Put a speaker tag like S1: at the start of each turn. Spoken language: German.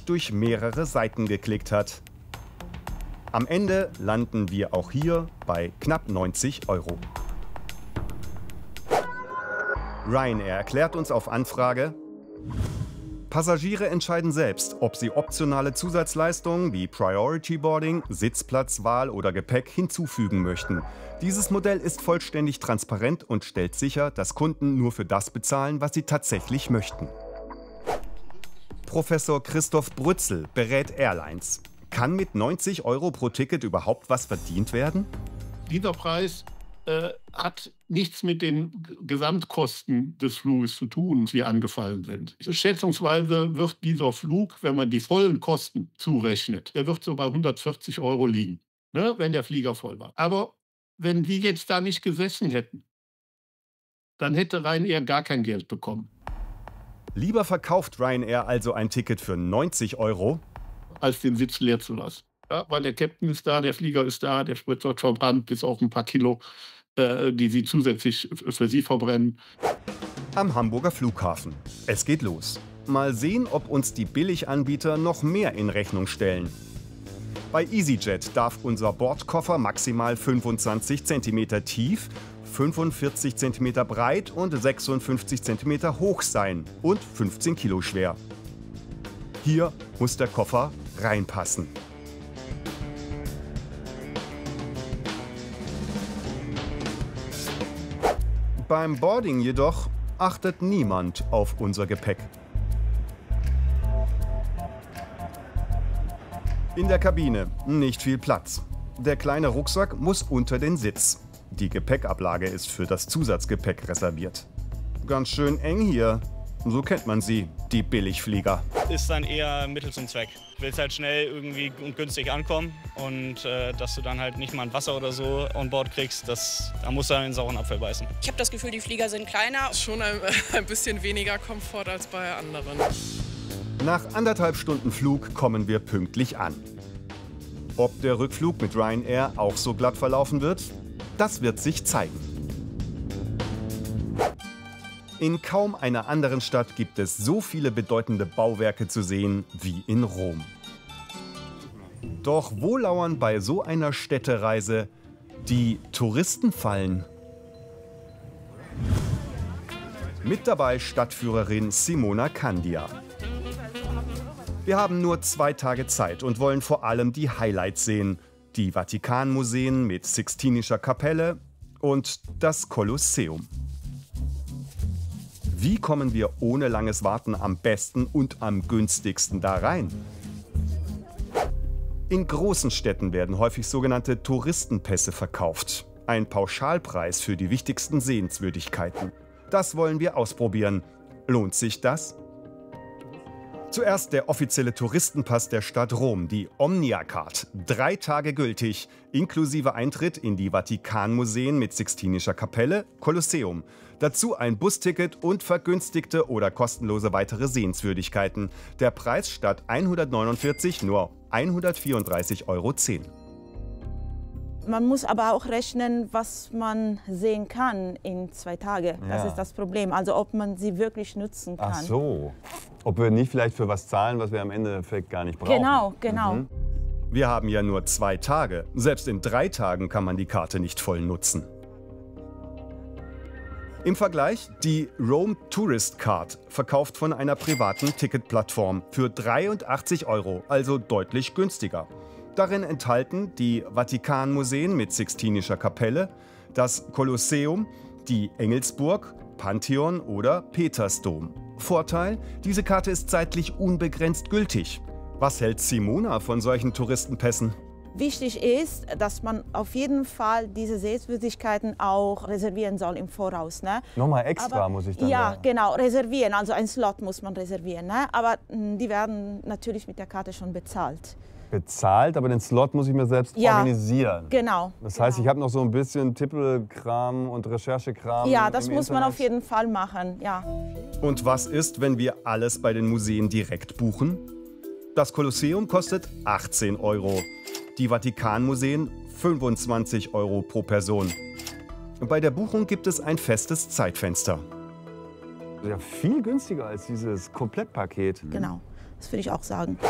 S1: sich durch mehrere Seiten geklickt hat. Am Ende landen wir auch hier bei knapp 90 €. Ryanair erklärt uns auf Anfrage: Passagiere entscheiden selbst, ob sie optionale Zusatzleistungen wie Priority Boarding, Sitzplatzwahl oder Gepäck hinzufügen möchten. Dieses Modell ist vollständig transparent und stellt sicher, dass Kunden nur für das bezahlen, was sie tatsächlich möchten. Professor Christoph Brützel berät Airlines. Kann mit 90 € pro Ticket überhaupt was verdient werden?
S2: Dieser Preis hat nichts mit den Gesamtkosten des Fluges zu tun, die angefallen sind. Schätzungsweise wird dieser Flug, wenn man die vollen Kosten zurechnet, der wird so bei 140 € liegen, ne, wenn der Flieger voll war. Aber wenn die jetzt da nicht gesessen hätten, dann hätte Ryanair gar kein Geld bekommen.
S1: Lieber verkauft Ryanair also ein Ticket für 90 €?
S2: Als den Sitz leer zu lassen. Ja, weil der Captain ist da, der Flieger ist da, der Sprit wird verbrannt, bis auf ein paar Kilo, die sie zusätzlich für sie verbrennen.
S1: Am Hamburger Flughafen. Es geht los. Mal sehen, ob uns die Billiganbieter noch mehr in Rechnung stellen. Bei EasyJet darf unser Bordkoffer maximal 25 cm tief, 45 cm breit und 56 cm hoch sein und 15 Kilo schwer. Hier muss der Koffer reinpassen. Beim Boarding jedoch achtet niemand auf unser Gepäck. In der Kabine nicht viel Platz. Der kleine Rucksack muss unter den Sitz. Die Gepäckablage ist für das Zusatzgepäck reserviert. Ganz schön eng hier. So kennt man sie, die Billigflieger.
S3: Ist dann eher Mittel zum Zweck. Du willst halt schnell irgendwie und günstig ankommen und dass du dann halt nicht mal ein Wasser oder so on board kriegst, da musst du dann in den sauren Apfel beißen.
S4: Ich habe das Gefühl, die Flieger sind kleiner.
S5: Schon ein bisschen weniger Komfort als bei anderen.
S1: Nach 1,5 Stunden Flug kommen wir pünktlich an. Ob der Rückflug mit Ryanair auch so glatt verlaufen wird, das wird sich zeigen. In kaum einer anderen Stadt gibt es so viele bedeutende Bauwerke zu sehen wie in Rom. Doch wo lauern bei so einer Städtereise die Touristenfallen? Mit dabei Stadtführerin Simona Candia. Wir haben nur 2 Tage Zeit und wollen vor allem die Highlights sehen. Die Vatikanmuseen mit Sixtinischer Kapelle und das Kolosseum. Wie kommen wir ohne langes Warten am besten und am günstigsten da rein? In großen Städten werden häufig sogenannte Touristenpässe verkauft. Ein Pauschalpreis für die wichtigsten Sehenswürdigkeiten. Das wollen wir ausprobieren. Lohnt sich das? Zuerst der offizielle Touristenpass der Stadt Rom, die Omnia-Card. 3 Tage gültig, inklusive Eintritt in die Vatikanmuseen mit Sixtinischer Kapelle, Kolosseum. Dazu ein Busticket und vergünstigte oder kostenlose weitere Sehenswürdigkeiten. Der Preis statt 149 nur 134,10 €.
S6: Man muss aber auch rechnen, was man sehen kann in 2 Tagen.
S7: Ja.
S6: Das ist das Problem. Also ob man sie wirklich nutzen kann.
S7: Ach so. Ob wir nicht vielleicht für was zahlen, was wir am Endeffekt gar nicht brauchen.
S6: Genau, genau.
S7: Mhm.
S1: Wir haben ja nur 2 Tage. Selbst in 3 Tagen kann man die Karte nicht voll nutzen. Im Vergleich die Rome Tourist Card, verkauft von einer privaten Ticketplattform für 83 €, also deutlich günstiger. Darin enthalten die Vatikanmuseen mit Sixtinischer Kapelle, das Kolosseum, die Engelsburg, Pantheon oder Petersdom. Vorteil: Diese Karte ist zeitlich unbegrenzt gültig. Was hält Simona von solchen Touristenpässen?
S6: Wichtig ist, dass man auf jeden Fall diese Sehenswürdigkeiten auch reservieren soll im Voraus. Ne?
S7: Nochmal extra
S6: Aber,
S7: muss ich dann
S6: ja,
S7: da.
S6: genau, reservieren. Also einen Slot muss man reservieren. Ne? Aber die werden natürlich mit der Karte schon bezahlt.
S7: Bezahlt, aber den Slot muss ich mir selbst organisieren.
S6: Genau.
S7: Das heißt, ich habe noch so ein bisschen Tippelkram und Recherchekram.
S6: Ja, das
S7: im
S6: muss man
S7: Internet.
S6: auf jeden Fall machen. Ja.
S1: Und was ist, wenn wir alles bei den Museen direkt buchen? Das Kolosseum kostet 18 €. Die Vatikanmuseen 25 € pro Person. Bei der Buchung gibt es ein festes Zeitfenster.
S7: Ja, viel günstiger als dieses Komplettpaket.
S6: Genau, das würde ich auch sagen.